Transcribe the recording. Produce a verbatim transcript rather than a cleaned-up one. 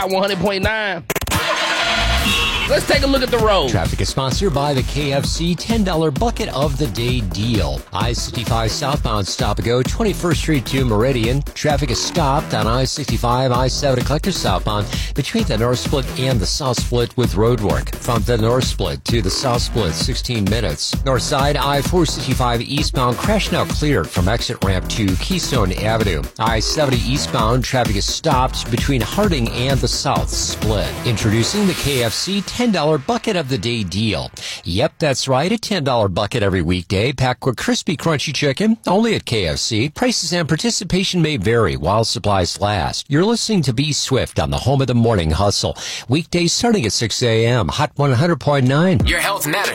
one hundred point nine. Let's take a look at the road. Traffic is sponsored by the K F C ten dollar Bucket of the Day deal. I sixty-five southbound stop and go, twenty-first Street to Meridian. Traffic is stopped on I sixty-five, I seventy collector southbound between the North Split and the South Split with road work. From the North Split to the South Split, sixteen minutes. North side, I four sixty-five eastbound, crash now cleared from exit ramp to Keystone Avenue. I seventy eastbound, traffic is stopped between Harding and the South Split. Introducing the K F C ten dollar Bucket of the Day deal. Yep, that's right, a ten dollar bucket every weekday, packed with crispy, crunchy chicken, only at K F C. Prices and participation may vary while supplies last. You're listening to Be Swift on the home of the morning hustle. Weekdays starting at six a.m. Hot one hundred point nine. Your health matters.